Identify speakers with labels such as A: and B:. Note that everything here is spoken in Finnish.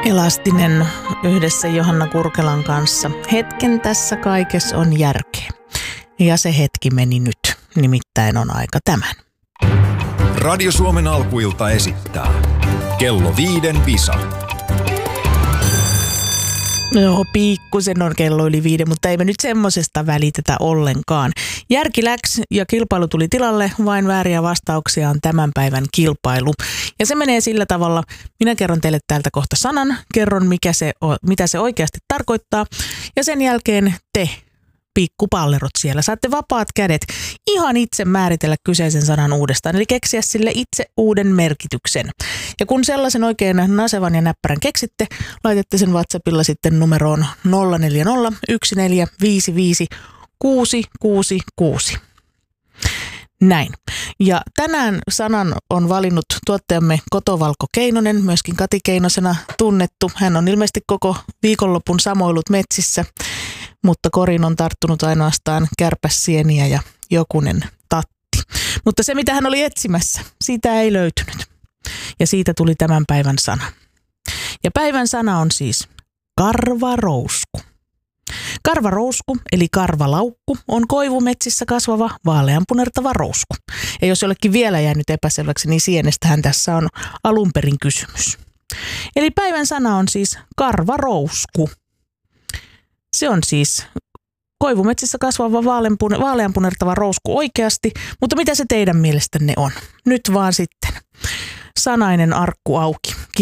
A: Elastinen yhdessä Johanna Kurkelan kanssa. Hetken tässä kaikessa on järkeä. Ja se hetki meni nyt. Nimittäin on aika tämän.
B: Radio Suomen alkuilta esittää Kello 5 Visa.
A: Joo, pikkusen on kello yli 5, mutta ei me nyt semmosesta välitetä ollenkaan. Järki läks ja kilpailu tuli tilalle, vain vääriä vastauksia on tämän päivän kilpailu. Ja se menee sillä tavalla, minä kerron teille täältä kohta sanan, kerron mitä se oikeasti tarkoittaa ja sen jälkeen te, pikkupallerot siellä, saatte vapaat kädet ihan itse määritellä kyseisen sanan uudestaan, eli keksiä sille itse uuden merkityksen. Ja kun sellaisen oikein nasevan ja näppärän keksitte, laitatte sen WhatsAppilla sitten numeroon 040 1455 666. Näin. Ja tänään sanan on valinnut tuottajamme Kotovalko Keinonen, myöskin Kati Keinosena tunnettu. Hän on ilmeisesti koko viikonlopun samoillut metsissä, mutta koriin on tarttunut ainoastaan kärpäsieniä ja jokunen tatti. Mutta se, mitä hän oli etsimässä, siitä ei löytynyt. Ja siitä tuli tämän päivän sana. Ja päivän sana on siis karvarousku. Karvarousku, eli karvalaukku, on koivumetsissä kasvava vaaleanpunertava rousku. Ja jos jollekin vielä jäänyt epäselväksi, niin sienestähän tässä on alun perin kysymys. Eli päivän sana on siis karvarousku. Se on siis koivumetsissä kasvava vaaleanpunertava rousku oikeasti, mutta mitä se teidän mielestänne on? Nyt vaan sitten sanainen arkku auki.